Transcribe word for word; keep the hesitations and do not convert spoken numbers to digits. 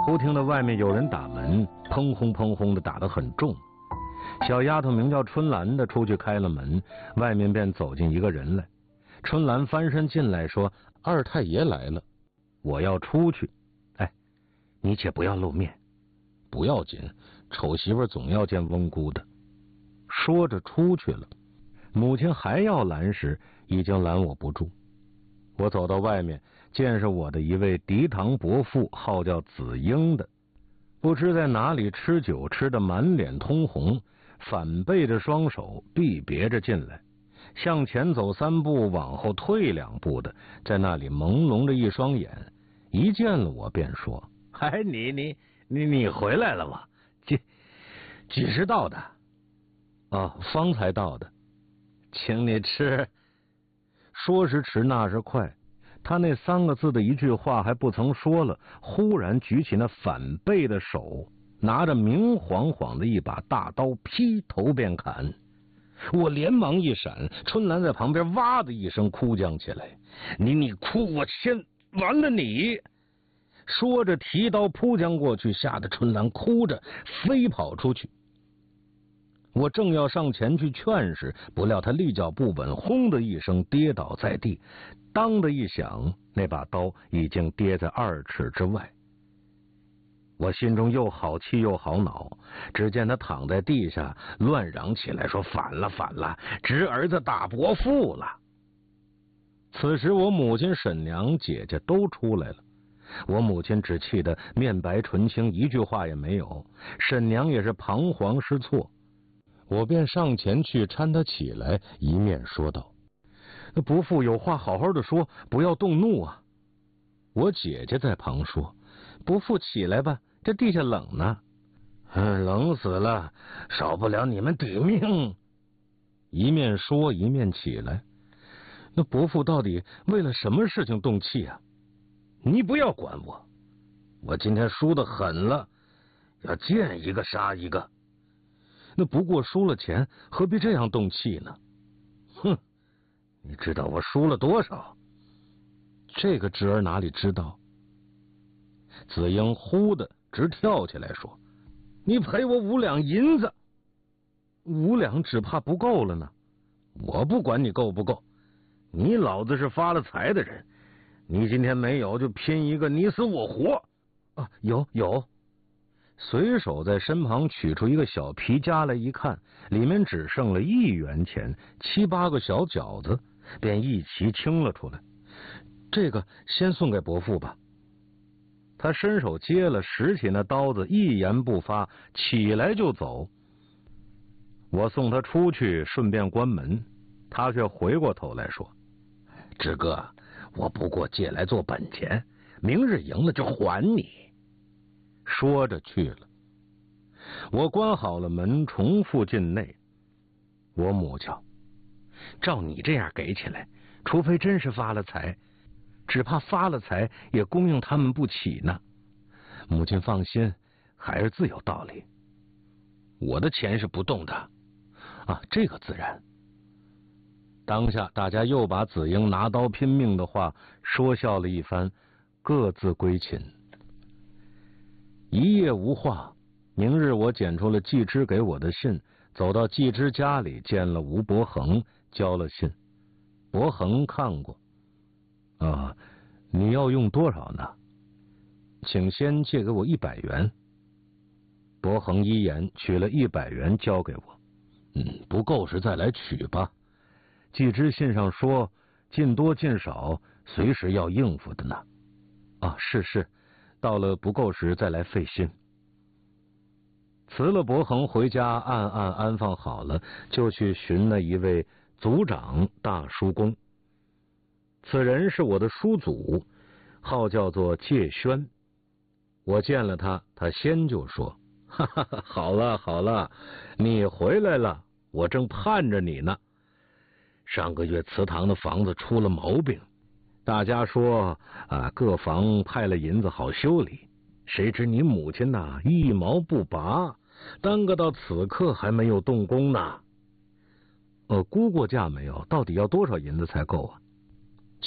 忽听到外面有人打门，砰轰砰轰的打得很重。小丫头名叫春兰的出去开了门，外面便走进一个人来。春兰翻身进来说：“二太爷来了，我要出去。哎，你且不要露面。”不要紧，丑媳妇总要见翁姑的。说着出去了。母亲还要拦时，已经拦我不住。我走到外面，见是我的一位嫡堂伯父，号叫子英的，不知在哪里吃酒吃得满脸通红，反背着双手臂别着进来，向前走三步，往后退两步的，在那里朦胧着一双眼，一见了我便说：“哎，你你你你回来了吗？几几时到的？”“啊，方才到的。”“请你吃。”说时迟，那时快，他那三个字的一句话还不曾说了，忽然举起那反背的手，拿着明晃晃的一把大刀，劈头便砍。我连忙一闪，春兰在旁边哇的一声哭将起来：“你你哭，我先完了你！”说着提刀扑将过去，吓得春兰哭着飞跑出去。我正要上前去劝时，不料他立脚不稳，轰的一声跌倒在地，当的一响，那把刀已经跌在二尺之外。我心中又好气又好恼，只见他躺在地下乱嚷起来，说：“反了反了，侄儿子打伯父了。”此时我母亲、婶娘、姐姐都出来了。我母亲只气得面白唇青，一句话也没有；婶娘也是彷徨失措。我便上前去搀他起来，一面说道：“伯父有话好好的说，不要动怒啊。”我姐姐在旁说：“伯父起来吧，这地下冷呢。”“嗯，冷死了，少不了你们抵命。”一面说一面起来。“那伯父到底为了什么事情动气啊？”“你不要管我，我今天输得狠了，要见一个杀一个。那不过输了钱，何必这样动气呢？”“哼，你知道我输了多少？”“这个侄儿哪里知道？”子英忽的直跳起来说：“你赔我五两银子。”“五两只怕不够了呢。”“我不管你够不够，你老子是发了财的人，你今天没有就拼一个你死我活。”“啊，有有。”随手在身旁取出一个小皮夹来，一看，里面只剩了一元钱，七八个小饺子，便一齐清了出来。“这个先送给伯父吧。”他伸手接了，拾起那刀子，一言不发，起来就走。我送他出去，顺便关门，他却回过头来说：“志哥，我不过借来做本钱，明日赢了就还你。”说着去了。我关好了门，重复进内。我母亲：“照你这样给起来，除非真是发了财，只怕发了财也供应他们不起呢。”“母亲放心，孩儿自有道理。”“我的钱是不动的。”“啊，这个自然。”当下大家又把子英拿刀拼命的话说笑了一番，各自归寝。一夜无话。明日我捡出了季之给我的信，走到季之家里，见了吴伯衡，交了信。伯衡看过。“啊，你要用多少呢？”“请先借给我一百元。”伯衡依言，取了一百元交给我。“嗯，不够时再来取吧。季之信上说，进多进少，随时要应付的呢。”“啊，是是，到了不够时再来费心。”辞了伯衡回家，暗暗安放好了，就去寻那一位族长大叔公。此人是我的叔祖，号叫做介轩。我见了他，他先就说：“哈哈哈，好了好了，你回来了，我正盼着你呢。上个月祠堂的房子出了毛病，大家说啊，各房派了银子好修理，谁知你母亲呐，一毛不拔，耽搁到此刻还没有动工呢。”“呃，估过价没有？到底要多少银子才够啊？”